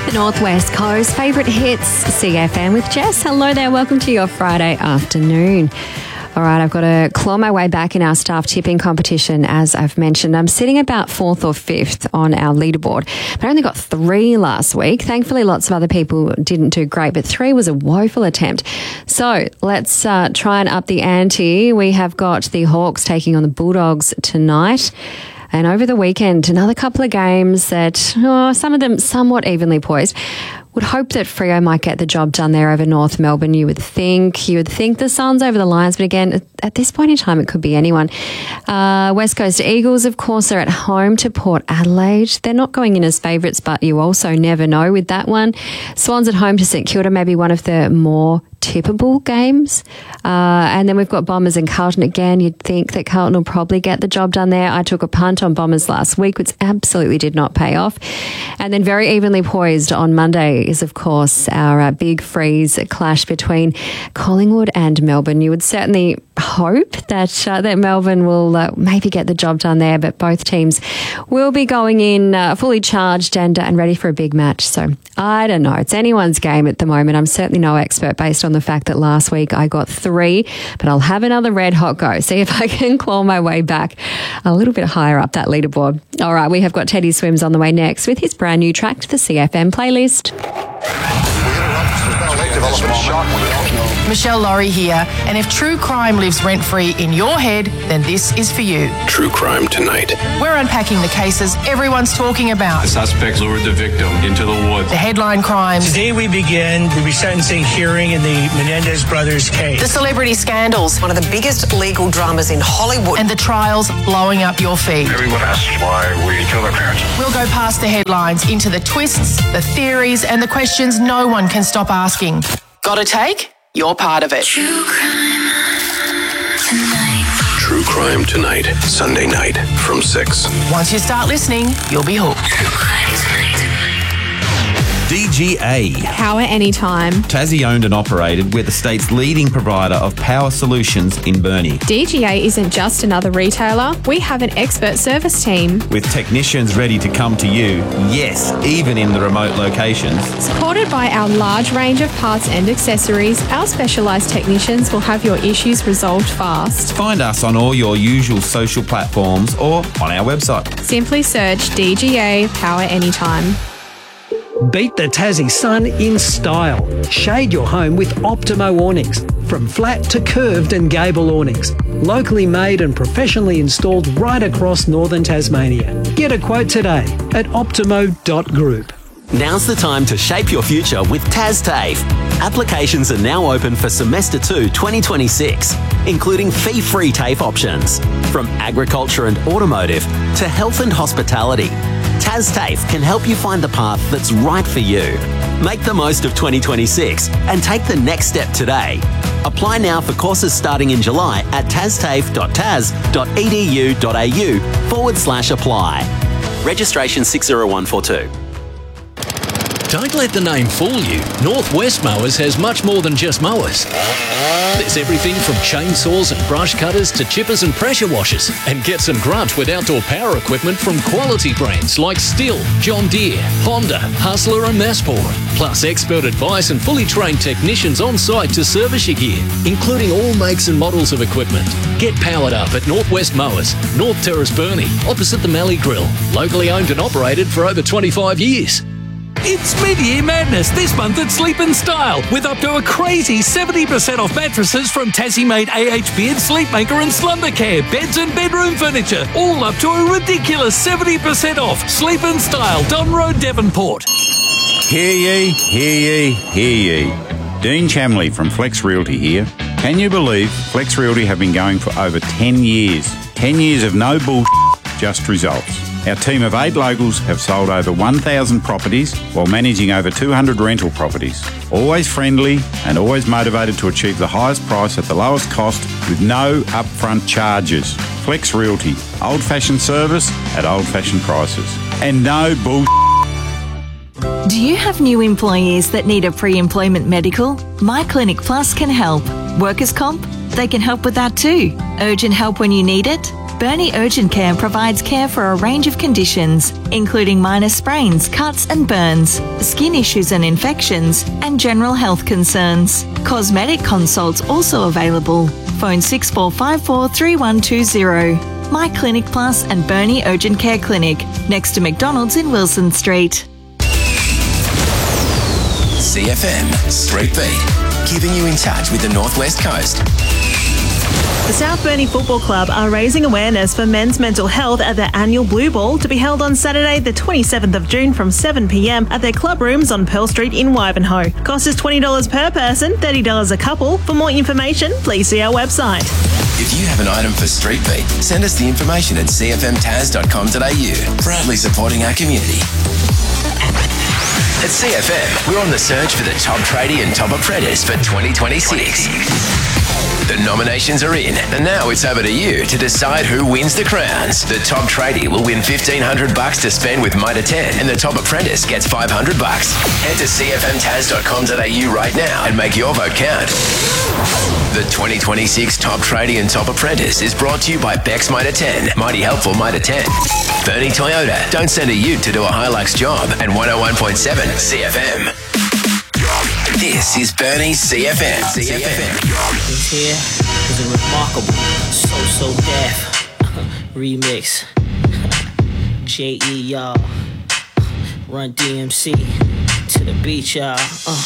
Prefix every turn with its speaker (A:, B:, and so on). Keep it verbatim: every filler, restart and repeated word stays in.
A: The Northwest Coast favourite hits, C F M with Jess. Hello there, welcome to your Friday afternoon. All right, I've got to claw my way back in our staff tipping competition, as I've mentioned. I'm sitting about fourth or fifth on our leaderboard, but I only got three last week. Thankfully, lots of other people didn't do great, but three was a woeful attempt. So let's uh, try and up the ante. We have got the Hawks taking on the Bulldogs tonight. And over the weekend, another couple of games that, oh, some of them somewhat evenly poised. Would hope that Freo might get the job done there over North Melbourne, you would think. You would think the Suns over the Lions, but again, at this point in time, it could be anyone. Uh, West Coast Eagles, of course, are at home to Port Adelaide. They're not going in as favourites, but you also never know with that one. Swans at home to St Kilda, maybe one of the more tippable games. Uh, and then we've got Bombers and Carlton again. You'd think that Carlton will probably get the job done there. I took a punt on Bombers last week, which absolutely did not pay off. And then very evenly poised on Monday is, of course, our uh, big freeze clash between Collingwood and Melbourne. You would certainly hope that uh, that Melbourne will uh, maybe get the job done there, but both teams will be going in uh, fully charged and, uh, and ready for a big match. So I don't know. It's anyone's game at the moment. I'm certainly no expert based on the fact that last week I got three, but I'll have another red hot go. See if I can claw my way back a little bit higher up that leaderboard. All right, we have got Teddy Swims on the way next with his brand new track to the C F M playlist.
B: Michelle Laurie here, and if true crime lives rent-free in your head, then this is for you.
C: True Crime Tonight.
B: We're unpacking the cases everyone's talking about.
D: The suspects lured the victim into the woods.
B: The headline crimes.
E: Today we begin the resentencing hearing in the Menendez brothers case.
B: The celebrity scandals.
F: One of the biggest legal dramas in Hollywood.
B: And the trials blowing up your feed.
C: Everyone asks why we killed our parents.
B: We'll go past the headlines into the twists, the theories, and the questions no one can stop asking. Got a take? You're part of it.
G: True Crime Tonight.
C: True Crime Tonight, Sunday night from six.
B: Once you start listening, you'll be hooked.
G: True Crime Tonight.
H: D G A.
I: Power anytime.
H: Tassie owned and operated. We're the state's leading provider of power solutions in Burnie.
I: D G A isn't just another retailer. We have an expert service team.
H: With technicians ready to come to you, yes, even in the remote locations.
I: Supported by our large range of parts and accessories, our specialised technicians will have your issues resolved fast.
H: Find us on all your usual social platforms or on our website.
I: Simply search D G A Power Anytime.
J: Beat the Tassie sun in style. Shade your home with Optimo awnings. From flat to curved and gable awnings. Locally made and professionally installed right across northern Tasmania. Get a quote today at optimo dot group.
K: Now's the time to shape your future with TasTAFE. Applications are now open for Semester two twenty twenty-six, including fee-free TAFE options. From agriculture and automotive to health and hospitality, TasTAFE can help you find the path that's right for you. Make the most of twenty twenty-six and take the next step today. Apply now for courses starting in July at tastafe dot tas dot e d u dot a u forward slash apply. Registration six zero one four two.
L: Don't let the name fool you. Northwest Mowers has much more than just mowers. There's everything from chainsaws and brush cutters to chippers and pressure washers. And get some grunt with outdoor power equipment from quality brands like Stihl, John Deere, Honda, Hustler and Masport. Plus expert advice and fully trained technicians on site to service your gear, including all makes and models of equipment. Get powered up at Northwest Mowers, North Terrace Burnie, opposite the Mallee Grill. Locally owned and operated for over twenty-five years.
M: It's mid-year madness this month at Sleep in Style with up to a crazy seventy percent off mattresses from Tassie-made A H B and Sleepmaker and Slumbercare, beds and bedroom furniture, all up to a ridiculous seventy percent off. Sleep in Style, Don Road, Devonport.
N: Hear ye, hear ye, hear ye. Dean Chamley from Flex Realty here. Can you believe Flex Realty have been going for over ten years? ten years of no bullshit, just results. Our team of eight locals have sold over one thousand properties while managing over two hundred rental properties. Always friendly and always motivated to achieve the highest price at the lowest cost with no upfront charges. Flex Realty, old-fashioned service at old-fashioned prices. And no bullshit.
O: Do you have new employees that need a pre-employment medical? My Clinic Plus can help. Workers' comp? They can help with that too. Urgent help when you need it? Bernie Urgent Care provides care for a range of conditions, including minor sprains, cuts and burns, skin issues and infections, and general health concerns. Cosmetic consults also available. Phone six four five four, three one two zero. My Clinic Plus and Bernie Urgent Care Clinic, next to McDonald's in Wilson Street.
P: C F M Street Beat, keeping you in touch with the Northwest Coast.
Q: The South Burnie Football Club are raising awareness for men's mental health at their annual Blue Ball to be held on Saturday the twenty-seventh of June from seven p m at their club rooms on Pearl Street in Wivenhoe. Cost is twenty dollars per person, thirty dollars a couple. For more information, please see our website.
P: If you have an item for Street Beat, send us the information at c f m taz dot com dot a u. Proudly supporting our community. At C F M, we're on the search for the top tradie and top apprentice for twenty twenty-six. The nominations are in, and now it's over to you to decide who wins the crowns. The top tradie will win fifteen hundred bucks to spend with Mitre ten, and the top apprentice gets five hundred bucks. Head to c f m taz dot com dot a u right now and make your vote count. The twenty twenty-six Top Tradie and Top Apprentice is brought to you by Bex Mitre ten, Mighty Helpful Mitre ten. Bernie Toyota, don't send a ute to do a Hilux job, and one oh one point seven C F M. This is Bernie's C F M. C F M.
R: This here is a remarkable So So Deaf remix. J E y'all. Run D M C to the beach, y'all. Uh.